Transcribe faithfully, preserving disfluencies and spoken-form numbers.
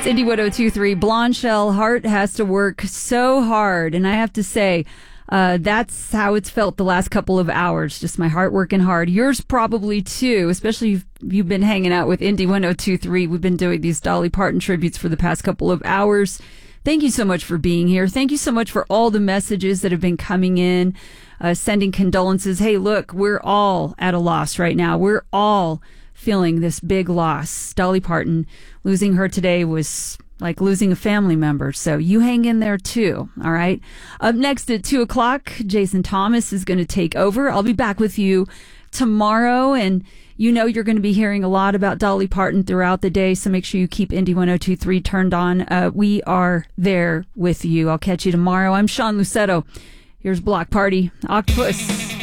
Indy one oh two point three. Blonde Shell Heart has to work so hard. And I have to say, uh, that's how it's felt the last couple of hours. Just my heart working hard. Yours probably too, especially if you've been hanging out with Indy one oh two point three. We've been doing these Dolly Parton tributes for the past couple of hours. Thank you so much for being here. Thank you so much for all the messages that have been coming in, uh, sending condolences. Hey, look, we're all at a loss right now. We're all feeling this big loss. Dolly Parton, losing her today was like losing a family member. So you hang in there too. All right. Up next at two o'clock, Jason Thomas is going to take over. I'll be back with you tomorrow. And you know you're going to be hearing a lot about Dolly Parton throughout the day. So make sure you keep Indy one oh two point three turned on. Uh, we are there with you. I'll catch you tomorrow. I'm Sean Lucetto. Here's Block Party Octopus.